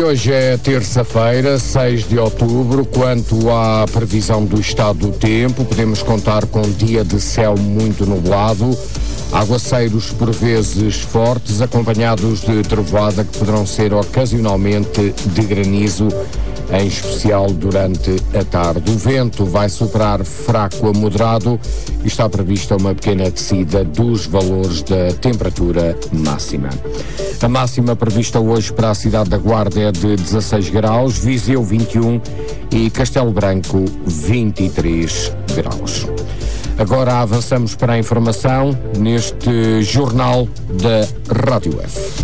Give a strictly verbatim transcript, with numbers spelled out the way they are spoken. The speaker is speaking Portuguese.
E hoje é terça-feira, seis de outubro. Quanto à previsão do estado do tempo, podemos contar com um dia de céu muito nublado, aguaceiros por vezes fortes, acompanhados de trovoada que poderão ser ocasionalmente de granizo, em especial durante a tarde. O vento vai soprar fraco a moderado e está prevista uma pequena descida dos valores da temperatura máxima. A máxima prevista hoje para a cidade da Guarda é de dezasseis graus, Viseu vinte e um e Castelo Branco vinte e três graus. Agora avançamos para a informação neste Jornal da Rádio F.